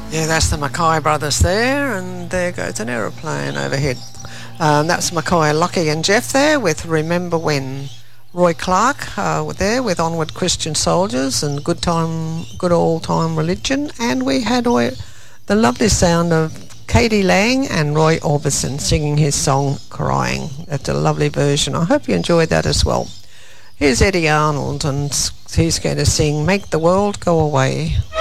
Yeah, that's the Mackay brothers there, and there goes an aeroplane overhead. That's Mackay, Lockie and Jeff there with Remember When. Roy Clark there with Onward Christian Soldiers and Good Old Time Religion. And we had the lovely sound of Katie Lang and Roy Orbison singing his song Crying. That's a lovely version. I hope you enjoyed that as well. Here's Eddie Arnold, and he's going to sing Make the World Go Away.